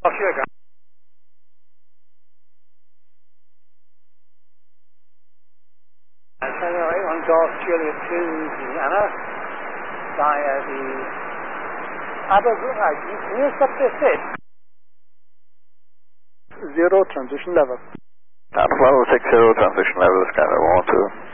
Sugar. Tango 81 Golf Juliet 2 Vienna via the Abu Ghraib. Can you stop this set? 0 transition level. Alpha 60 transition level, Skyler 112.